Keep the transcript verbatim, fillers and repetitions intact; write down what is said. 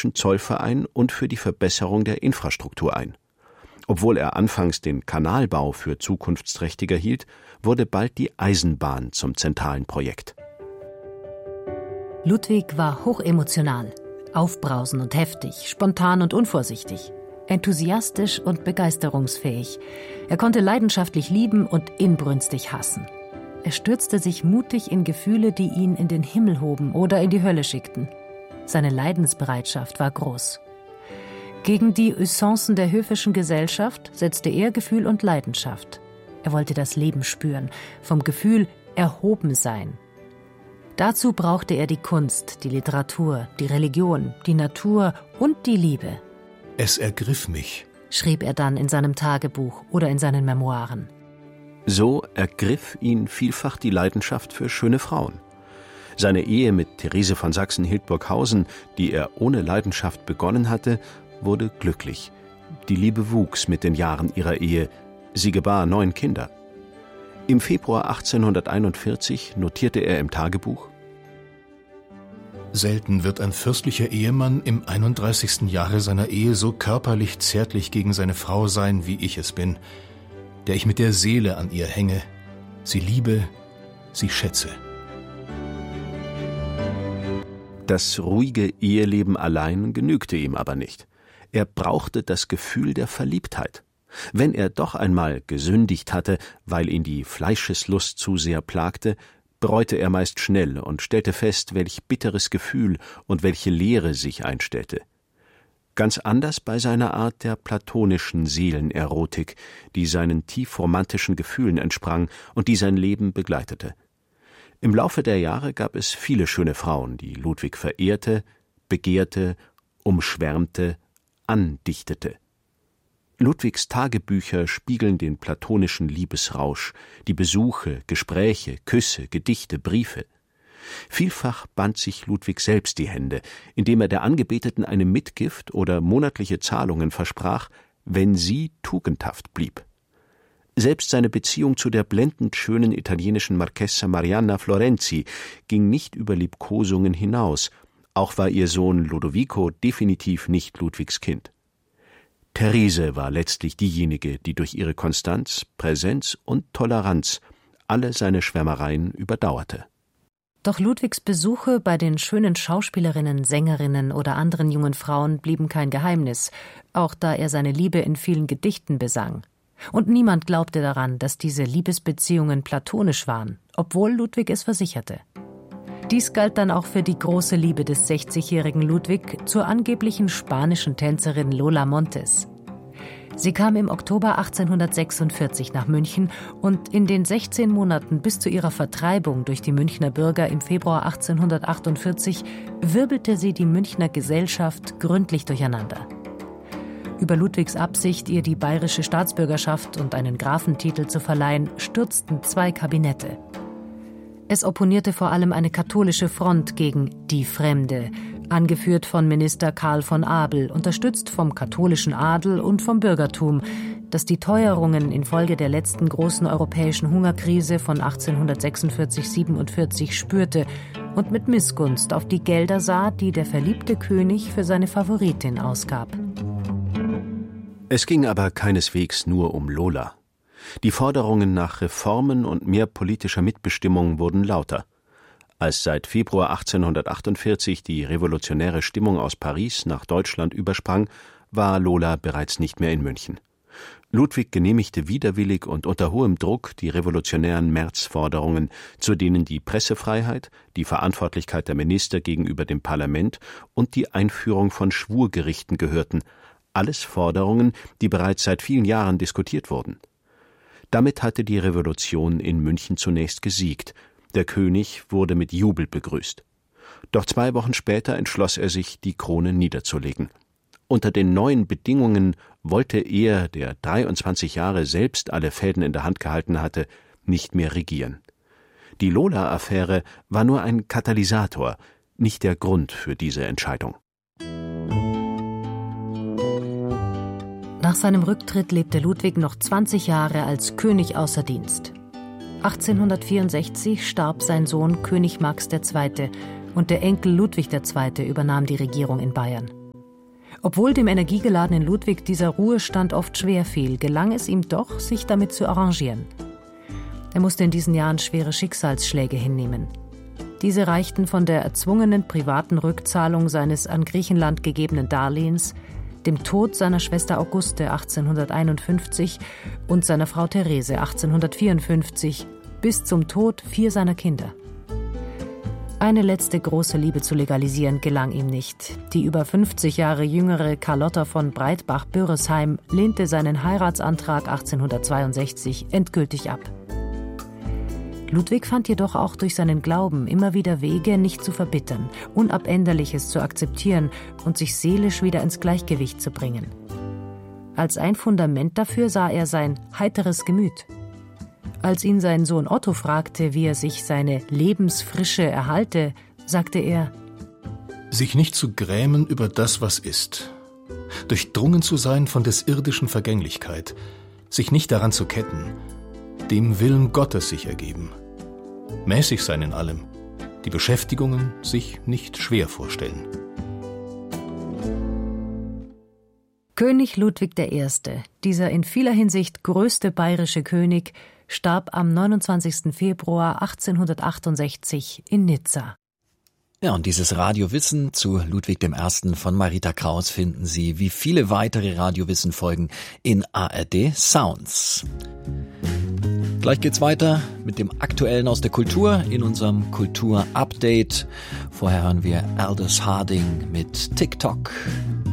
Deutschen Zollverein und für die Verbesserung der Infrastruktur ein. Obwohl er anfangs den Kanalbau für zukunftsträchtiger hielt, wurde bald die Eisenbahn zum zentralen Projekt. Ludwig war hochemotional, aufbrausend und heftig, spontan und unvorsichtig, enthusiastisch und begeisterungsfähig. Er konnte leidenschaftlich lieben und inbrünstig hassen. Er stürzte sich mutig in Gefühle, die ihn in den Himmel hoben oder in die Hölle schickten. Seine Leidensbereitschaft war groß. Gegen die Usancen der höfischen Gesellschaft setzte er Gefühl und Leidenschaft. Er wollte das Leben spüren, vom Gefühl erhoben sein. Dazu brauchte er die Kunst, die Literatur, die Religion, die Natur und die Liebe. Es ergriff mich, schrieb er dann in seinem Tagebuch oder in seinen Memoiren. So ergriff ihn vielfach die Leidenschaft für schöne Frauen. Seine Ehe mit Therese von Sachsen-Hildburghausen, die er ohne Leidenschaft begonnen hatte, wurde glücklich. Die Liebe wuchs mit den Jahren ihrer Ehe. Sie gebar neun Kinder. Im Februar achtzehnhunderteinundvierzig notierte er im Tagebuch: Selten wird ein fürstlicher Ehemann im einunddreißigsten Jahre seiner Ehe so körperlich zärtlich gegen seine Frau sein, wie ich es bin, der ich mit der Seele an ihr hänge, sie liebe, sie schätze. Das ruhige Eheleben allein genügte ihm aber nicht. Er brauchte das Gefühl der Verliebtheit. Wenn er doch einmal gesündigt hatte, weil ihn die Fleischeslust zu sehr plagte, bereute er meist schnell und stellte fest, welch bitteres Gefühl und welche Leere sich einstellte. Ganz anders bei seiner Art der platonischen Seelenerotik, die seinen tief romantischen Gefühlen entsprang und die sein Leben begleitete. Im Laufe der Jahre gab es viele schöne Frauen, die Ludwig verehrte, begehrte, umschwärmte, andichtete. Ludwigs Tagebücher spiegeln den platonischen Liebesrausch, die Besuche, Gespräche, Küsse, Gedichte, Briefe. Vielfach band sich Ludwig selbst die Hände, indem er der Angebeteten eine Mitgift oder monatliche Zahlungen versprach, wenn sie tugendhaft blieb. Selbst seine Beziehung zu der blendend schönen italienischen Marchesa Marianna Florenzi ging nicht über Liebkosungen hinaus, auch war ihr Sohn Lodovico definitiv nicht Ludwigs Kind. Therese war letztlich diejenige, die durch ihre Konstanz, Präsenz und Toleranz alle seine Schwärmereien überdauerte. Doch Ludwigs Besuche bei den schönen Schauspielerinnen, Sängerinnen oder anderen jungen Frauen blieben kein Geheimnis, auch da er seine Liebe in vielen Gedichten besang. Und niemand glaubte daran, dass diese Liebesbeziehungen platonisch waren, obwohl Ludwig es versicherte. Dies galt dann auch für die große Liebe des sechzigjährigen Ludwig zur angeblichen spanischen Tänzerin Lola Montes. Sie kam im Oktober achtzehnhundertsechsundvierzig nach München und in den sechzehn Monaten bis zu ihrer Vertreibung durch die Münchner Bürger im Februar achtzehnhundertachtundvierzig wirbelte sie die Münchner Gesellschaft gründlich durcheinander. Über Ludwigs Absicht, ihr die bayerische Staatsbürgerschaft und einen Grafentitel zu verleihen, stürzten zwei Kabinette. Es opponierte vor allem eine katholische Front gegen die Fremde, angeführt von Minister Karl von Abel, unterstützt vom katholischen Adel und vom Bürgertum, das die Teuerungen infolge der letzten großen europäischen Hungerkrise von achtzehnhundertsechsundvierzig siebenundvierzig spürte und mit Missgunst auf die Gelder sah, die der verliebte König für seine Favoritin ausgab. Es ging aber keineswegs nur um Lola. Die Forderungen nach Reformen und mehr politischer Mitbestimmung wurden lauter. Als seit Februar achtzehnhundertachtundvierzig die revolutionäre Stimmung aus Paris nach Deutschland übersprang, war Lola bereits nicht mehr in München. Ludwig genehmigte widerwillig und unter hohem Druck die revolutionären Märzforderungen, zu denen die Pressefreiheit, die Verantwortlichkeit der Minister gegenüber dem Parlament und die Einführung von Schwurgerichten gehörten, alles Forderungen, die bereits seit vielen Jahren diskutiert wurden. Damit hatte die Revolution in München zunächst gesiegt. Der König wurde mit Jubel begrüßt. Doch zwei Wochen später entschloss er sich, die Krone niederzulegen. Unter den neuen Bedingungen wollte er, der dreiundzwanzig Jahre selbst alle Fäden in der Hand gehalten hatte, nicht mehr regieren. Die Lola-Affäre war nur ein Katalysator, nicht der Grund für diese Entscheidung. Nach seinem Rücktritt lebte Ludwig noch zwanzig Jahre als König außer Dienst. achtzehnhundertvierundsechzig starb sein Sohn König Max der Zweite. und der Enkel Ludwig der Zweite. übernahm die Regierung in Bayern. Obwohl dem energiegeladenen Ludwig dieser Ruhestand oft schwer fiel, gelang es ihm doch, sich damit zu arrangieren. Er musste in diesen Jahren schwere Schicksalsschläge hinnehmen. Diese reichten von der erzwungenen privaten Rückzahlung seines an Griechenland gegebenen Darlehens, dem Tod seiner Schwester Auguste achtzehnhunderteinundfünfzig und seiner Frau Therese achtzehnhundertvierundfünfzig bis zum Tod vier seiner Kinder. Eine letzte große Liebe zu legalisieren gelang ihm nicht. Die über fünfzig Jahre jüngere Carlotta von Breitbach-Bürresheim lehnte seinen Heiratsantrag achtzehnhundertzweiundsechzig endgültig ab. Ludwig fand jedoch auch durch seinen Glauben immer wieder Wege, nicht zu verbittern, Unabänderliches zu akzeptieren und sich seelisch wieder ins Gleichgewicht zu bringen. Als ein Fundament dafür sah er sein heiteres Gemüt. Als ihn sein Sohn Otto fragte, wie er sich seine Lebensfrische erhalte, sagte er: Sich nicht zu grämen über das, was ist. Durchdrungen zu sein von des irdischen Vergänglichkeit. Sich nicht daran zu ketten. Dem Willen Gottes sich ergeben. Mäßig sein in allem. Die Beschäftigungen sich nicht schwer vorstellen. König Ludwig der Erste, dieser in vieler Hinsicht größte bayerische König, starb am neunundzwanzigsten Februar achtzehnhundertachtundsechzig in Nizza. Ja, und dieses Radiowissen zu Ludwig dem Ersten von Marita Kraus finden Sie wie viele weitere Radiowissen-Folgen in A R D Sounds. Gleich geht's weiter mit dem Aktuellen aus der Kultur in unserem Kultur-Update. Vorher hören wir Aldous Harding mit TikTok.